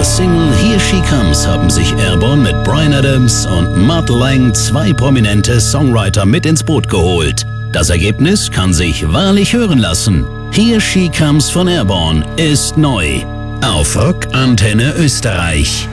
ihrer Single Here She Comes haben sich Airborne mit Bryan Adams und Mutt Lange 2 prominente Songwriter mit ins Boot geholt. Das Ergebnis kann sich wahrlich hören lassen. Here She Comes von Airborne ist neu auf Rock Antenne Österreich.